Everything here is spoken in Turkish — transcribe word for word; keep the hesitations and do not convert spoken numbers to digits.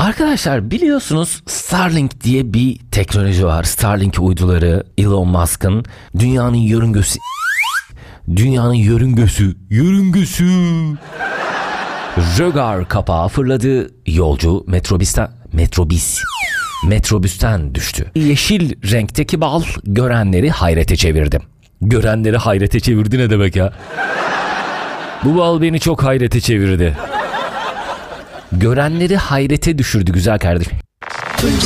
Arkadaşlar biliyorsunuz Starlink diye bir teknoloji var. Starlink uyduları Elon Musk'ın dünyanın yörüngesi dünyanın yörüngesi yörüngesi rögar kapağı fırladı. Yolcu metrobüsten metrobüs metrobüsten düştü. Yeşil renkteki bal görenleri hayrete çevirdi. Görenleri hayrete çevirdi ne demek ya? Bu bal beni çok hayrete çevirdi. Görenleri hayrete düşürdü güzel kardeşim.